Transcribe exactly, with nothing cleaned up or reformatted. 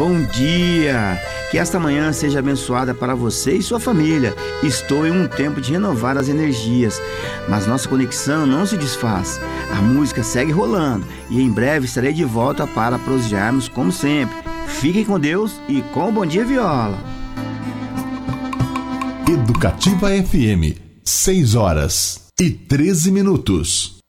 Bom dia! Que esta manhã seja abençoada para você e sua família. Estou em um tempo de renovar as energias, mas nossa conexão não se desfaz. A música segue rolando e em breve estarei de volta para prosearmos como sempre. Fiquem com Deus e com o Bom Dia Viola. Educativa F M, seis horas e treze minutos.